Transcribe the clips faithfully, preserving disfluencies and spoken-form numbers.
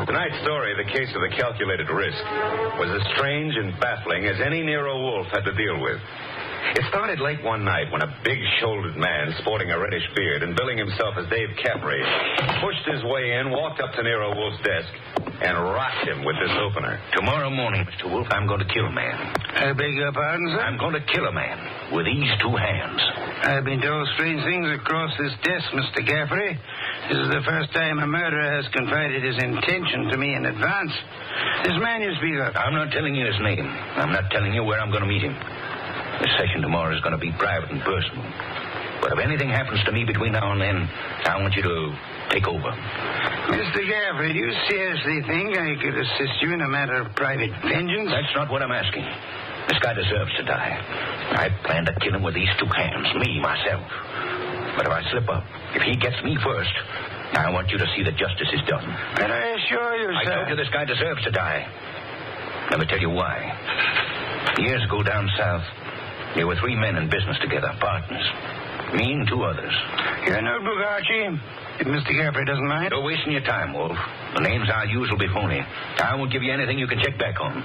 Tonight's story, The Case of the Calculated Risk, was as strange and baffling as any Nero Wolfe had to deal with. It started late one night when a big-shouldered man sporting a reddish beard and billing himself as Dave Caffrey pushed his way in, walked up to Nero Wolfe's desk, and rocked him with this opener. Tomorrow morning, Mister Wolfe, I'm going to kill a man. I beg your pardon, sir? I'm going to kill a man with these two hands. I've been told strange things across this desk, Mister Caffrey. This is the first time a murderer has confided his intention to me in advance. This man you speak of. I'm not telling you his name. I'm not telling you where I'm going to meet him. The session tomorrow is going to be private and personal. But if anything happens to me between now and then, I want you to take over. Mister Caffrey, do you seriously think I could assist you in a matter of private vengeance? That's not what I'm asking. This guy deserves to die. I plan to kill him with these two hands, me, myself. But if I slip up, if he gets me first, I want you to see that justice is done. And I assure you, I sir... I told you this guy deserves to die. Let me tell you why. Years ago down south, there were three men in business together, partners. Me and two others. Your notebook, Archie, if Mister Caffrey doesn't mind. Don't wasting your time, Wolf. The names I'll use will be phony. I won't give you anything you can check back on.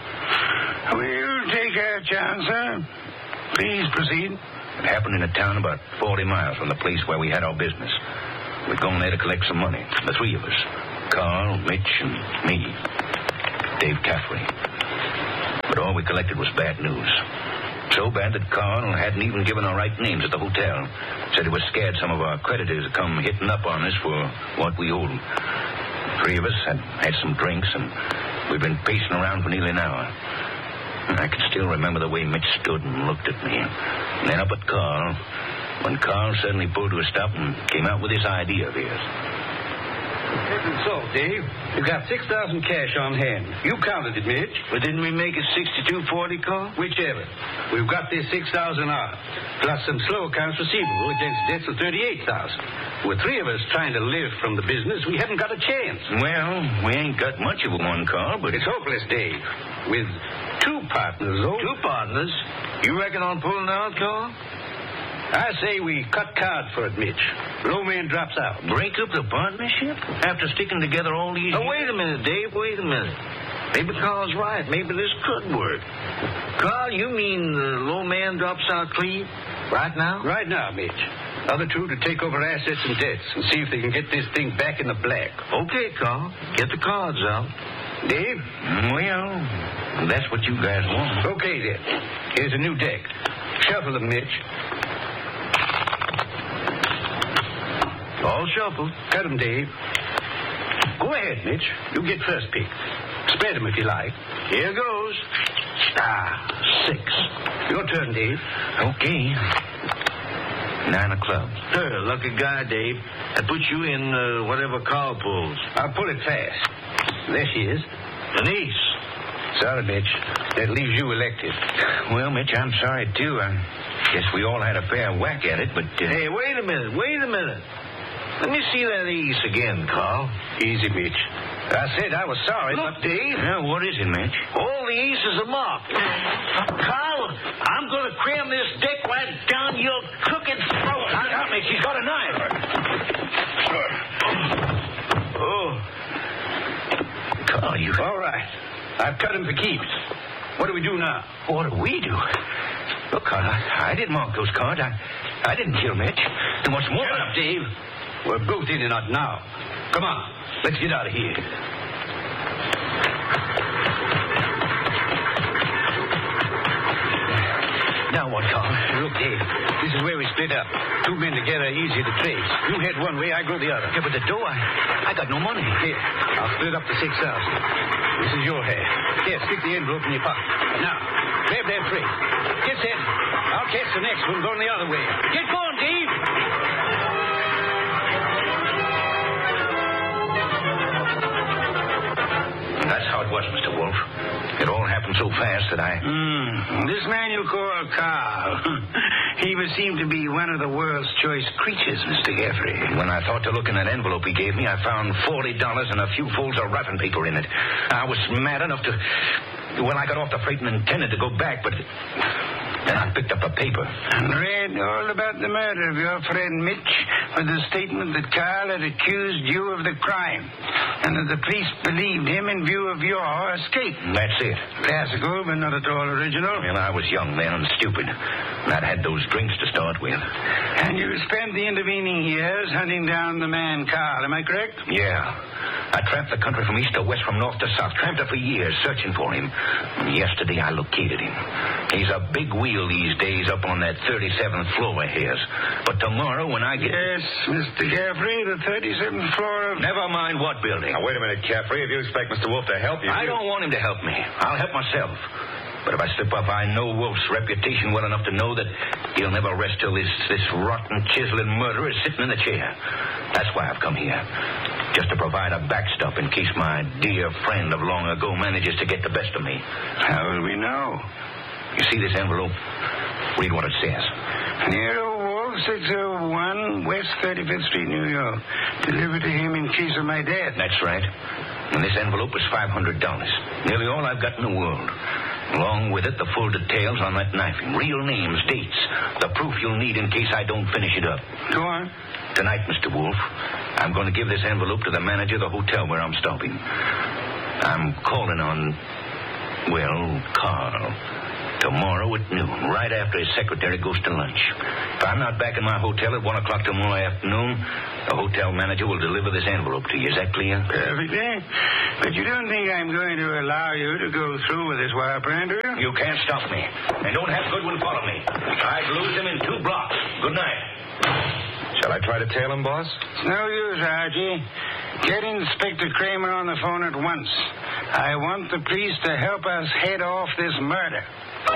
We'll take our chance, sir. Please proceed. It happened in a town about forty miles from the place where we had our business. We'd gone there to collect some money, the three of us. Carl, Mitch, and me. Dave Caffrey. But all we collected was bad news. So bad that Carl hadn't even given our right names at the hotel. Said he was scared some of our creditors would come hitting up on us for what we owed. Three of us had had some drinks, and we'd been pacing around for nearly an hour. And I can still remember the way Mitch stood and looked at me. And then up at Carl, when Carl suddenly pulled to a stop and came out with this idea of his. Heaven salt, Dave. You've got six thousand cash on hand. You counted it, Mitch. But didn't we make it sixty-two forty, Carl? Whichever. We've got this six thousand odd, plus some slow accounts receivable against debts of thirty-eight thousand. With three of us trying to live from the business, we haven't got a chance. Well, we ain't got much of a one, Carl, but it's hopeless, Dave. With two partners, though. Two partners? You reckon on pulling out, Carl? I say we cut card for it, Mitch. Low man drops out. Break up the partnership? After sticking together all these oh, years? Wait a minute, Dave. Wait a minute. Maybe Carl's right. Maybe this could work. Carl, you mean the low man drops out clean? Right now? Right now, Mitch. Other two to take over assets and debts and see if they can get this thing back in the black. Okay, Carl. Get the cards out. Dave? Well, that's what you guys want. Okay, then. Here's a new deck. Shuffle them, Mitch. All shuffled. Cut them, Dave. Go ahead, Mitch. You get first pick. Spread them if you like. Here goes. Ah, six. Your turn, Dave. Okay. Nine of clubs. Sir, lucky guy, Dave. That puts you in uh, whatever Carl pulls. I'll pull it fast. There she is. An ace. Sorry, Mitch. That leaves you elected. Well, Mitch, I'm sorry, too. I guess we all had a fair whack at it, but... Uh... Hey, wait a minute. Wait a minute. Let me see that ace again, Carl. Easy, Mitch. I said I was sorry, Look, but... Dave. Yeah, what is it, Mitch? All the aces are marked. Carl, I'm going to cram this deck right down your crooked throat. Now, Mitch, he's got a knife. Oh. Carl, you... All right. I've cut him for keeps. What do we do now? What do we do? Look, Carl, I, I didn't mark those cards. I, I didn't kill Mitch. And what's more... Shut up, Dave. We're both in and out now. Come on. Let's get out of here. Now what, Carl? Look, Dave, this is where we split up. Two men together, easy to trace. You head one way, I go the other. Yeah, but the dough, I, I got no money. Here, I'll split up the six thousand. This is your half. Here, stick the envelope in your pocket. Now, grab that tray. Get set. I'll catch the next one going the other way. Get going, Dave! That's how it was, Mister Wolfe. It all happened so fast that I... Mm, this man you call Carl, he would seem to be one of the world's choice creatures, Mister Caffrey. When I thought to look in that envelope he gave me, I found forty dollars and a few folds of wrapping paper in it. I was mad enough to... Well, I got off the freight and intended to go back, but... Then I picked up a paper. And read all about the murder of your friend Mitch with the statement that Carl had accused you of the crime and that the police believed him in view of your escape. That's it. Classical, but not at all original. Well, I was young then and stupid. And I'd had those drinks to start with. And you spent the intervening years hunting down the man Carl, am I correct? Yeah. I tramped the country from east to west, from north to south. Tramped it for years, searching for him. And yesterday I located him. He's a big wheel these days up on that thirty-seventh floor of his. But tomorrow when I get... Yes, Mister Caffrey, the thirty-seventh floor of... Never mind what building. Now, wait a minute, Caffrey. If you expect Mister Wolf to help you... I you... don't want him to help me. I'll help myself. But if I slip up, I know Wolf's reputation well enough to know that he'll never rest till this, this rotten, chiseling murderer is sitting in the chair. That's why I've come here. Just to provide a backstop in case my dear friend of long ago manages to get the best of me. How will we know? You see this envelope? Read what it says. Nero Wolf, six oh one West thirty-fifth Street, New York. Delivered to him in case of my death. That's right. And this envelope is five hundred dollars. Nearly all I've got in the world. Along with it, the full details on that knifing. Real names, dates. The proof you'll need in case I don't finish it up. Go on. Tonight, Mister Wolf, I'm going to give this envelope to the manager of the hotel where I'm stopping. I'm calling on, well, Carl. Tomorrow at noon, right after his secretary goes to lunch. If I'm not back in my hotel at one o'clock tomorrow afternoon, the hotel manager will deliver this envelope to you. Is that clear? Perfectly. But you don't think I'm going to allow you to go through with this wire plan, do you? You can't stop me. And don't have Goodwin follow me. I'd lose him in two blocks. Good night. Shall I try to tail him, boss? It's no use, Archie. Get Inspector Kramer on the phone at once. I want the police to help us head off this murder.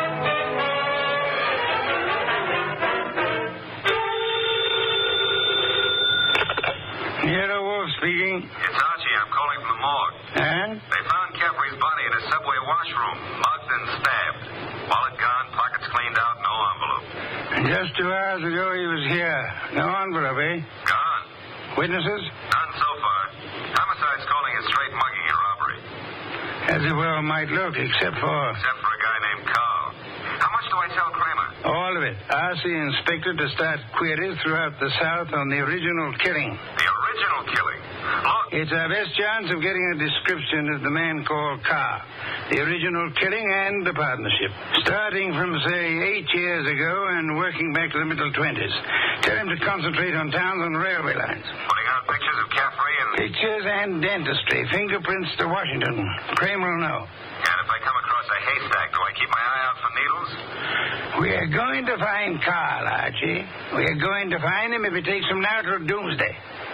Nero Wolf speaking. It's Archie. I'm calling from the morgue. And? They found Caffrey's body in a subway washroom, mugged and stabbed. Wallet gone, pockets cleaned out, no envelope. Just two hours ago he was here. No envelope, eh? Gone. Witnesses? None so far. Homicide's calling it straight mugging and robbery. As it well might look, except for... Except for a guy named Carl. How much do I tell Kramer? All of it. Ask the inspector to start queries throughout the South on the original killing. The original killing? Look. It's our best chance of getting a description of the man called Carr. The original killing and the partnership. Starting from, say, eight years ago and working back to the middle twenties. Tell him to concentrate on towns and railway lines. Putting out pictures of Caffrey and... Pictures and dentistry. Fingerprints to Washington. Kramer will know. And if I come across a haystack, do I keep my eye out for needles? We are going to find Carl, Archie. We are going to find him if it takes him now till doomsday.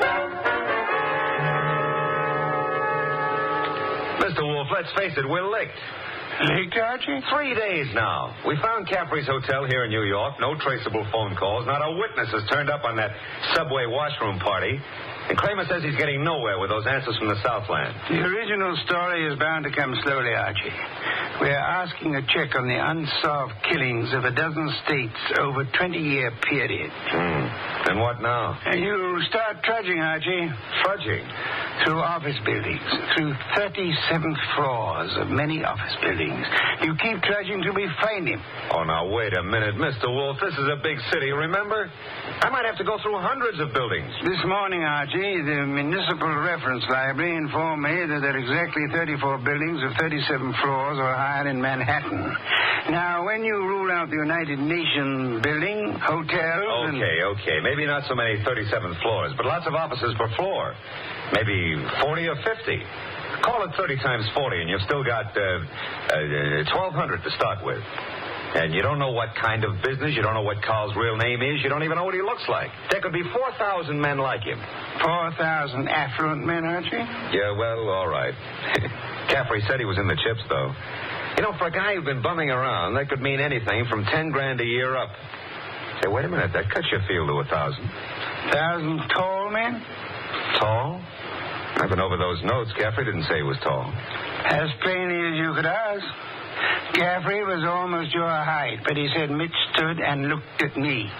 Mister Wolf, let's face it, we're licked. Licked, Archie? Three days now. We found Caffrey's hotel here in New York. No traceable phone calls. Not a witness has turned up on that subway washroom party. And Kramer says he's getting nowhere with those answers from the Southland. The original story is bound to come slowly, Archie. We are asking a check on the unsolved killings of a dozen states over a twenty-year period. Hmm. And what now? And you start trudging, Archie. Fudging? Through office buildings, through thirty-seventh floors of many office buildings. You keep trudging till we find him. Oh, now, wait a minute, Mister Wolf. This is a big city, remember? I might have to go through hundreds of buildings. This morning, Archie, the Municipal Reference Library informed me that there are exactly thirty-four buildings of thirty-seven floors or higher in Manhattan. Now, when you rule out the United Nations building, hotels... Okay, and... okay. Maybe not so many thirty-seven floors, but lots of offices per floor. Maybe forty or fifty. Call it thirty times forty, and you've still got uh, uh, twelve hundred to start with. And you don't know what kind of business, you don't know what Carl's real name is, you don't even know what he looks like. There could be four thousand men like him. four thousand affluent men, Archie? Yeah, well, all right. Caffrey said he was in the chips, though. You know, for a guy who's been bumming around, that could mean anything from ten grand a year up. Say, wait a minute, that cuts your field to a thousand. Thousand tall men? Tall? I've been over those notes. Caffrey didn't say he was tall. As plainly as you could ask. Caffrey was almost your height, but he said Mitch stood and looked at me.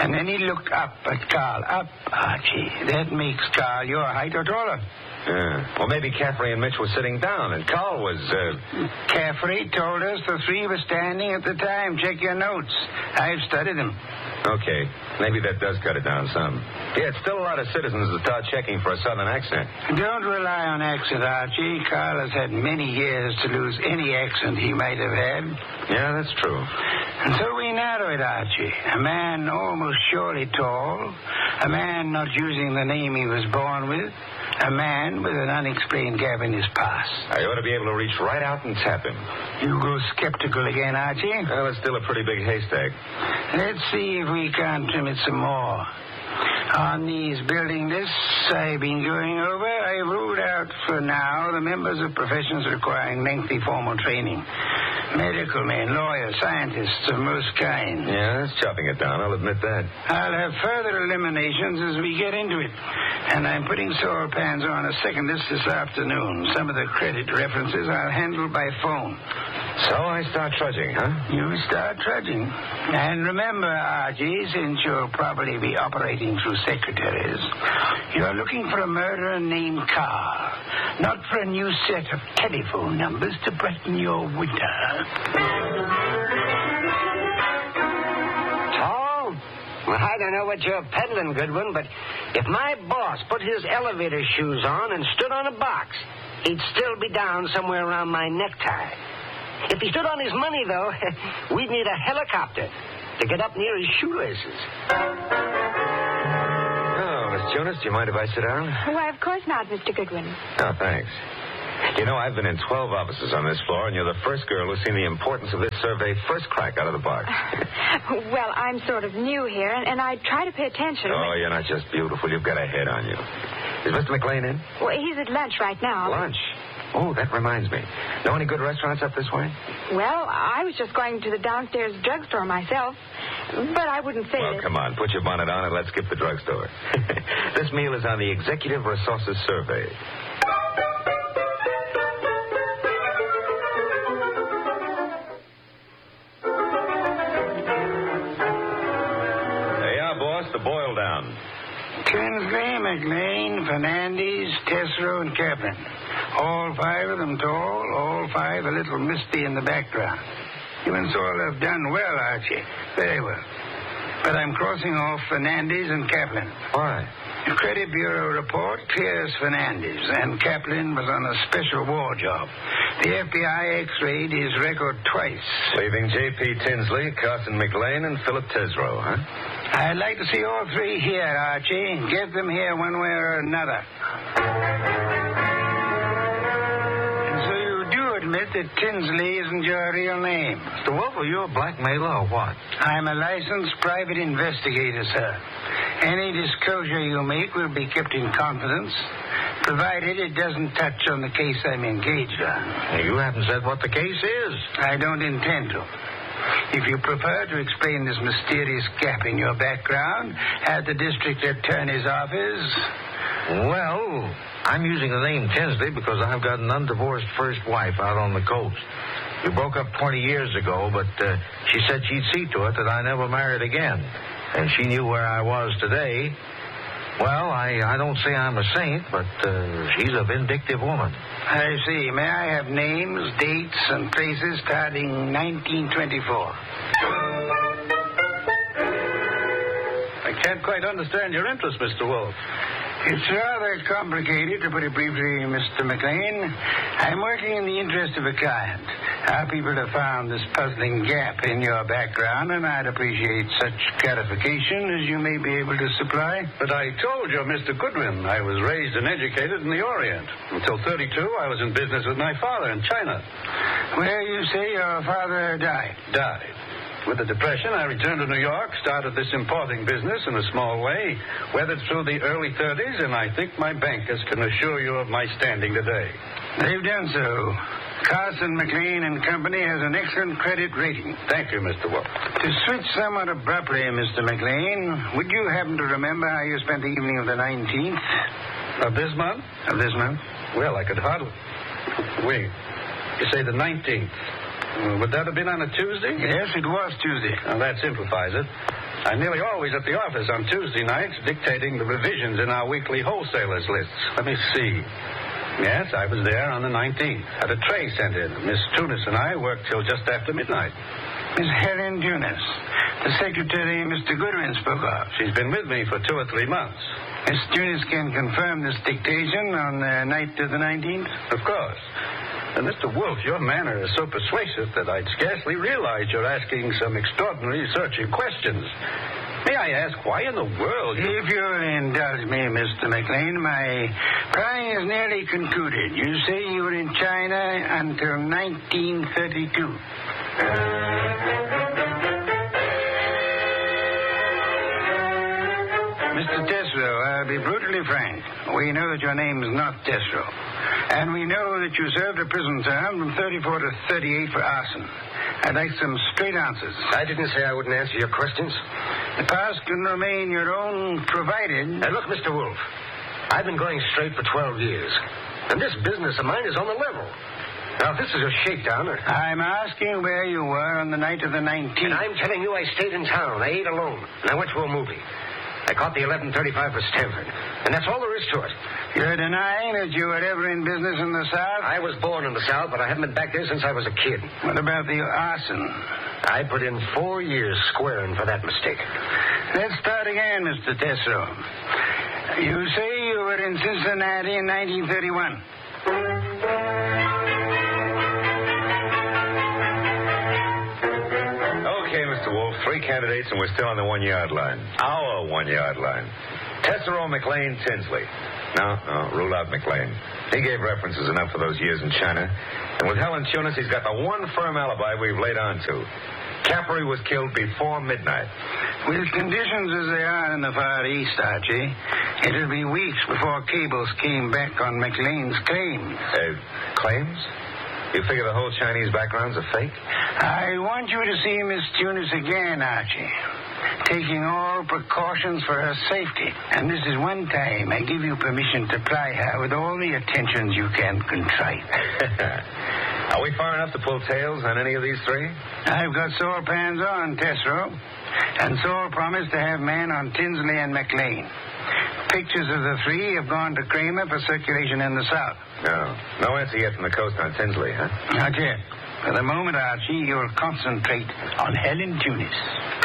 And then he looked up at Carl. Up, Archie. That makes Carl your height or taller. Yeah. Well, maybe Caffrey and Mitch were sitting down, and Carl was, uh... Caffrey told us the three were standing at the time. Check your notes. I've studied them. Okay. Maybe that does cut it down some. Yeah, it's still a lot of citizens that start checking for a southern accent. Don't rely on accent, Archie. Carl has had many years to lose any accent he might have had. Yeah, that's true. And so we narrow it, Archie. A man almost surely tall. A man not using the name he was born with. A man with an unexplained gap in his past. I ought to be able to reach right out and tap him. You go skeptical again, Archie? Well, it's still a pretty big haystack. Let's see if we can't trim it some more. On these building lists I've been going over, I ruled out for now the members of professions requiring lengthy formal training. Medical men, lawyers, scientists of most kinds. Yeah, that's chopping it down, I'll admit that. I'll have further eliminations as we get into it. And I'm putting soil pans on a second list this afternoon. Some of the credit references I'll handle by phone. So I start trudging, huh? You start trudging. And remember, Archie, since you'll probably be operating through secretaries, you're looking for a murderer named Carl, not for a new set of telephone numbers to brighten your winter. Tall? Well, I don't know what you're peddling, Goodwin, but if my boss put his elevator shoes on and stood on a box, he'd still be down somewhere around my necktie. If he stood on his money, though, we'd need a helicopter to get up near his shoelaces. Oh, Miss Jonas, do you mind if I sit down? Why, of course not, Mister Goodwin. Oh, thanks. You know, I've been in twelve offices on this floor, and you're the first girl who's seen the importance of this survey first crack out of the box. Well, I'm sort of new here, and, and I try to pay attention. Oh, you're not just beautiful. You've got a head on you. Is Mister McLean in? Well, he's at lunch right now. Lunch? Oh, that reminds me. Know any good restaurants up this way? Well, I was just going to the downstairs drugstore myself, but I wouldn't say Well, that... come on. Put your bonnet on and let's skip the drugstore. This meal is on the Executive Resources Survey. There you are, boss. The boil down. Tinsley, McLean, Fernandez, Tesreau, and Kaplan. All five of them tall, all five a little misty in the background. You and all have done well, Archie. Very well. But I'm crossing off Fernandez and Kaplan. Why? The Credit Bureau report clears Fernandez, and Kaplan was on a special war job. The F B I X-rayed his record twice. Leaving J P. Tinsley, Carson McLean, and Philip Tesreau, huh? I'd like to see all three here, Archie. Get them here one way or another. And so you do admit that Tinsley isn't your real name. Mister Wolf, are you a blackmailer or what? I'm a licensed private investigator, sir. Any disclosure you make will be kept in confidence, provided it doesn't touch on the case I'm engaged on. You haven't said what the case is. I don't intend to. If you prefer to explain this mysterious gap in your background at the district attorney's office... Well, I'm using the name Tinsley because I've got an undivorced first wife out on the coast. We broke up twenty years ago, but uh, she said she'd see to it that I never married again. And she knew where I was today. Well, I, I don't say I'm a saint, but uh, she's a vindictive woman. I see. May I have names, dates, and places starting nineteen twenty-four? I can't quite understand your interest, Mister Wolf. It's rather complicated, to put it briefly, Mister McLean. I'm working in the interest of a client. Our people have found this puzzling gap in your background, and I'd appreciate such clarification as you may be able to supply. But I told you, Mister Goodwin, I was raised and educated in the Orient. Until thirty-two, I was in business with my father in China. Where you say your father died? Died. With the Depression, I returned to New York, started this importing business in a small way, weathered through the early thirties, and I think my bankers can assure you of my standing today. They've done so. Carson, McLean and Company has an excellent credit rating. Thank you, Mister Wolf. To switch somewhat abruptly, Mister McLean, would you happen to remember how you spent the evening of the nineteenth? Of this month? Of this month? Well, I could hardly... Wait. You say the nineteenth. Uh, would that have been on a Tuesday? Yes, it was Tuesday. Well, that simplifies it. I'm nearly always at the office on Tuesday nights dictating the revisions in our weekly wholesalers lists. Let me see. Yes, I was there on the nineteenth. Had a tray sent in. Miss Tunis and I worked till just after midnight. Miss Helen Tunis, the secretary Mister Goodwin spoke of. She's been with me for two or three months. Miss Tunis can confirm this dictation on the night of the nineteenth? Of course. And Mister Wolf, your manner is so persuasive that I'd scarcely realize you're asking some extraordinary searching questions. May I ask, why in the world... You... If you'll indulge me, Mister McLean, my prying is nearly concluded. You say you were in China until nineteen thirty-two. Mister Tesreau, I'll be brutally frank. We know that your name is not Tesreau. And we know that you served a prison term from thirty-four to thirty-eight for arson. I'd like some straight answers. I didn't say I wouldn't answer your questions. The past can remain your own, provided... Now, look, Mister Wolf, I've been going straight for twelve years. And this business of mine is on the level. Now, if this is a shakedown... Or... I'm asking where you were on the night of the nineteenth. And I'm telling you I stayed in town. I ate alone. And I went to a movie. I caught the eleven thirty-five for Stanford. And that's all there is to it. You're denying that you were ever in business in the South? I was born in the South, but I haven't been back there since I was a kid. What about the arson? I put in four years squaring for that mistake. Let's start again, Mister Tesreau. You say you were in Cincinnati in nineteen thirty-one. Okay, Mister Wolf, three candidates and we're still on the one-yard line. Our one-yard line. Tesreau, McLean, Tinsley. No, no, rule out McLean. He gave references enough for those years in China. And with Helen Tunis, he's got the one firm alibi we've laid on to. Caffrey was killed before midnight. With conditions as they are in the Far East, Archie, it'll be weeks before cables came back on McLean's claims. Uh, claims? You figure the whole Chinese background's a fake? I want you to see Miss Tunis again, Archie. Taking all precautions for her safety. And this is one time I give you permission to ply her with all the attentions you can contrive. Are we far enough to pull tails on any of these three? I've got Saul Pans on, Tesreau. And Saul promised to have men on Tinsley and McLean. Pictures of the three have gone to Kramer for circulation in the South. No. No answer yet from the coast on Tinsley, huh? Not yet. For the moment, Archie, you'll concentrate on Helen Tunis.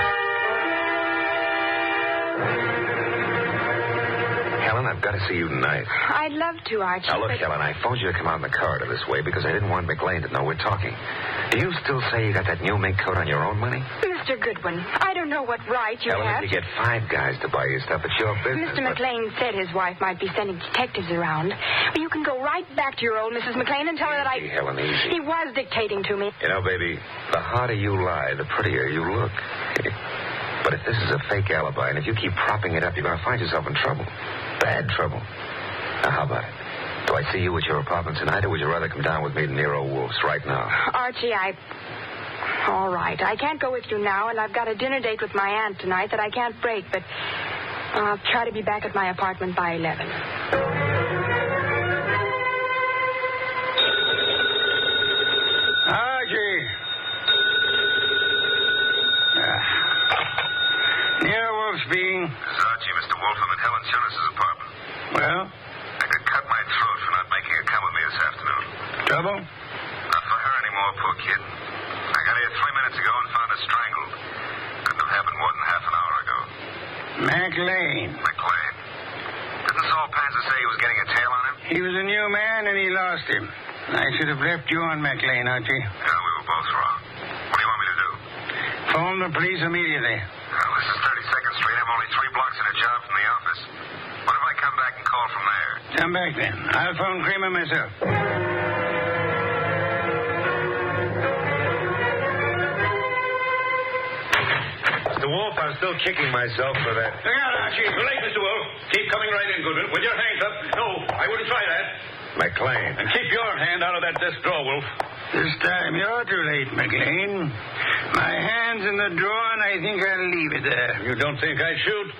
Helen, I've got to see you tonight. I'd love to, Archie. Now, look, but... Helen, I phoned you to come out in the corridor this way because I didn't want McLean to know we're talking. Do you still say you got that new mink coat on your own money? Mister Goodwin, I don't know what right you Helen, have. if you get five guys to buy your stuff, it's your business. Mister but... McLean said his wife might be sending detectives around. But you can go right back to your old Missus McLean and tell her that I... Easy, Helen, easy. He was dictating to me. You know, baby, the harder you lie, the prettier you look. But if this is a fake alibi, and if you keep propping it up, you're going to find yourself in trouble. Bad trouble. Now, how about it? Do I see you at your apartment tonight, or would you rather come down with me to Nero Wolf's right now? Archie, I... All right. I can't go with you now, and I've got a dinner date with my aunt tonight that I can't break, but I'll try to be back at my apartment by eleven. Archie. Ah. Nero Wolf speaking. This is Archie, Mister Wolf. I'm at Helen Tunis' apartment. Well? I could cut my throat for not making her come with me this afternoon. Trouble? Not for her anymore, poor kid. I got here three minutes ago and found her strangled. Couldn't have happened more than half an hour ago. McLean. McLean. Didn't Saul Panzer say he was getting a tail on him? He was a new man and he lost him. I should have left you on McLean, Archie. Yeah, we were both wrong. What do you want me to do? Phone the police immediately. Well, this is thirty-second Street. I'm only three blocks in a job from the office. What if I come back and call from there? Come back then. I'll phone Kramer myself. Mister Wolf, I'm still kicking myself for that. Look out, Archie. Too late, Mister Wolf. Keep coming right in, Goodwin. With your hands up. No, I wouldn't try that. McLean. And keep your hand out of that desk drawer, Wolf. This time you're too late, McLean. My hand's in the drawer, and I think I'll leave it there. You don't think I'd shoot?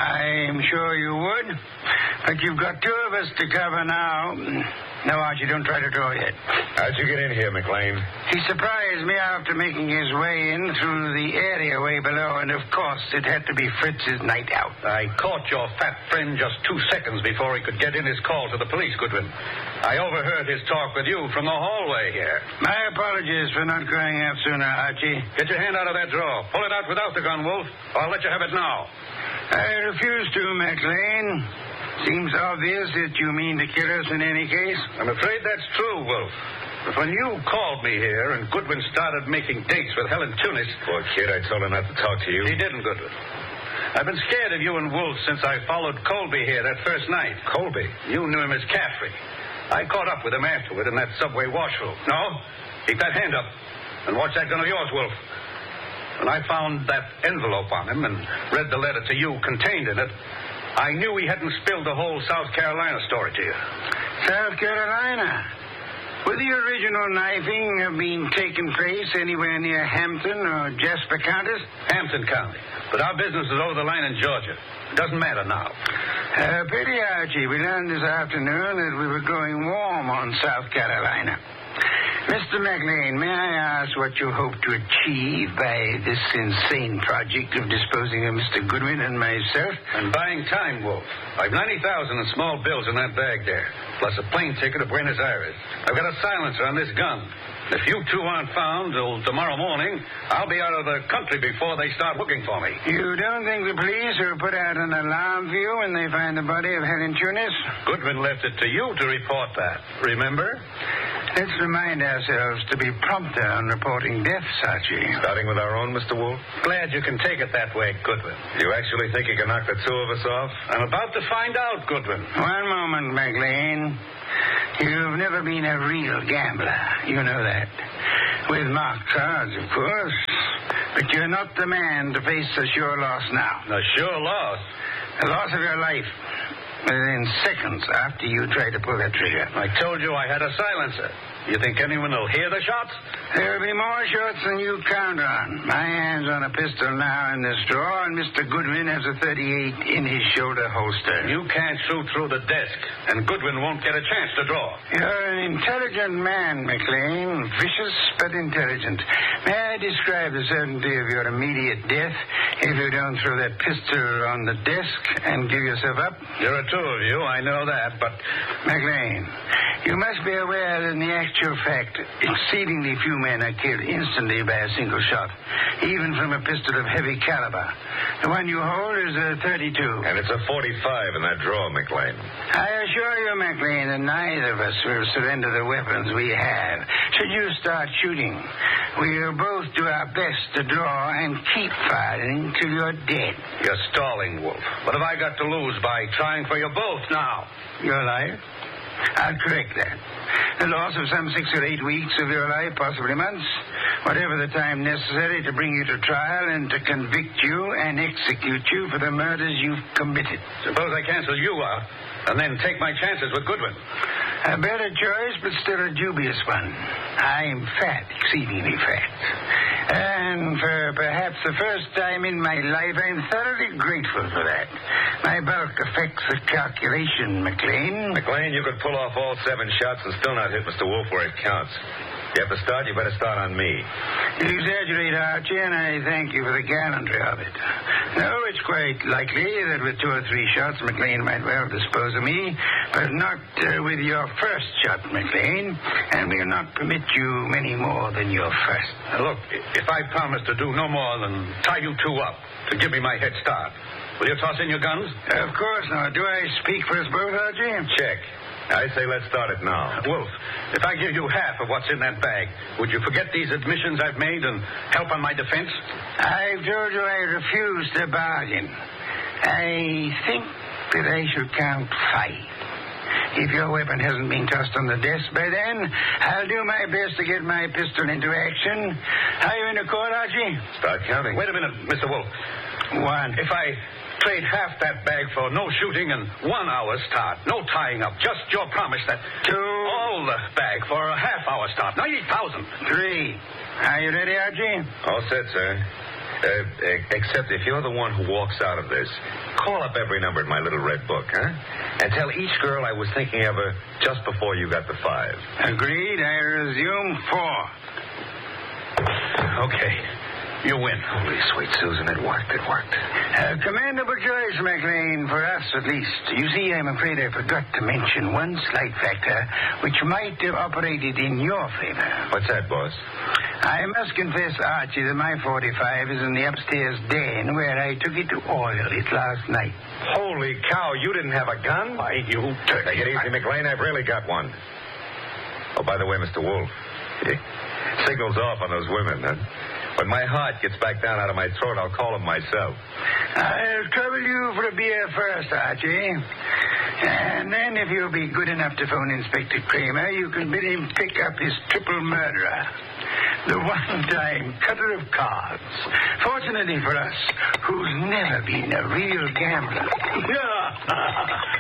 I'm sure you would. But you've got two of us to cover now. No, Archie, don't try to draw yet. How'd you get in here, McLean? He surprised me after making his way in through the area way below, and of course it had to be Fritz's night out. I caught your fat friend just two seconds before he could get in his call to the police, Goodwin. I overheard his talk with you from the hallway here. My apologies for not going out sooner, Archie. Get your hand out of that drawer. Pull it out without the gun, Wolf, or I'll let you have it now. I refuse to, McLean. Seems obvious that you mean to kill us in any case. I'm afraid that's true, Wolf. But when you called me here and Goodwin started making dates with Helen Tunis... Poor kid, I told her not to talk to you. He didn't, Goodwin. I've been scared of you and Wolf since I followed Colby here that first night. Colby? You knew him as Caffrey. I caught up with him afterward in that subway washroom. No? Keep that hand up. And watch that gun of yours, Wolf. When I found that envelope on him and read the letter to you contained in it, I knew he hadn't spilled the whole South Carolina story to you. South Carolina? Would the original knifing have been taking place anywhere near Hampton or Jasper counties? Hampton County. But our business is over the line in Georgia. It doesn't matter now. Uh, pity, Archie. We learned this afternoon that we were going warm on South Carolina. Mister McLean, may I ask what you hope to achieve by this insane project of disposing of Mister Goodwin and myself? I'm buying time, Wolf. I've ninety thousand in small bills in that bag there, plus a plane ticket to Buenos Aires. I've got a silencer on this gun. If you two aren't found till tomorrow morning, I'll be out of the country before they start looking for me. You don't think the police will put out an alarm for you when they find the body of Helen Tunis? Goodwin left it to you to report that, remember? Let's remind ourselves to be prompter on reporting deaths, Archie. Starting with our own, Mister Wolf? Glad you can take it that way, Goodwin. You actually think you can knock the two of us off? I'm about to find out, Goodwin. One moment, McLean. You've never been a real gambler. You know that. With marked cards, of course. But you're not the man to face a sure loss now. A sure loss? The loss of your life. Within seconds after you try to pull that trigger. I told you I had a silencer. You think anyone will hear the shots? There'll be more shots than you count on. My hand's on a pistol now in this drawer, and Mister Goodwin has a thirty-eight in his shoulder holster. You can't shoot through the desk, and Goodwin won't get a chance to draw. You're an intelligent man, McLean. Vicious, but intelligent. May I describe the certainty of your immediate death if you don't throw that pistol on the desk and give yourself up? There are two of you, I know that, but... McLean, you must be aware that in the actual fact, exceedingly few men are killed instantly by a single shot, even from a pistol of heavy caliber. The one you hold is a thirty-two. And it's a forty-five in that drawer, McLean. I assure you, McLean, that neither of us will surrender the weapons we have. Should you start shooting, we'll both do our best to draw and keep firing till you're dead. You're stalling, Wolf. What have I got to lose by trying for you both now? Your life? I'll correct that. The loss of some six or eight weeks of your life, possibly months. Whatever the time necessary to bring you to trial and to convict you and execute you for the murders you've committed. Suppose I cancel you out and then take my chances with Goodwin. A better choice, but still a dubious one. I'm fat, exceedingly fat. And for perhaps the first time in my life, I'm thoroughly grateful for that. My bulk affects the calculation, McLean. McLean, you could pull off all seven shots and still not hit Mister Wolf where it counts. You have to start, you better start on me. You exaggerate, Archie, and I thank you for the gallantry of it. No, it's quite likely that with two or three shots, McLean might well dispose of me, but not uh, with your first shot, McLean, and we'll not permit you many more than your first. Now, look, if I promise to do no more than tie you two up to give me my head start, will you toss in your guns? Of course not. Do I speak for us both, Archie? Check. I say let's start it now. Wolf, if I give you half of what's in that bag, would you forget these admissions I've made and help on my defense? I've told you I refuse to bargain. I think that I should count five. If your weapon hasn't been tossed on the desk by then, I'll do my best to get my pistol into action. Are you in accord, Archie? Start counting. Wait a minute, Mister Wolf. One. If I trade half that bag for no shooting and one hour's start, no tying up, just your promise that... Two. All sold the bag for a half hour start. ninety thousand. Three. Are you ready, Archie? All set, sir. Uh, e- except if you're the one who walks out of this, call up every number in my little red book, huh? And tell each girl I was thinking of her just before you got the five. Agreed. I resume four. Okay. You win. Holy sweet Susan, it worked, it worked. Uh, commendable choice, McLean, for us at least. You see, I'm afraid I forgot to mention one slight factor which might have operated in your favor. What's that, boss? I must confess, Archie, that my forty-five is in the upstairs den where I took it to oil it last night. Holy cow, you didn't have a gun? Why, you... Take it easy, McLean. I've really got one. Oh, by the way, Mister Wolf, signal's off on those women, huh? When my heart gets back down out of my throat, I'll call them myself. I'll trouble you for a beer first, Archie. And then, if you'll be good enough to phone Inspector Kramer, you can bid him pick up his triple murderer. The one-time cutter of cards. Fortunately for us, who's never been a real gambler.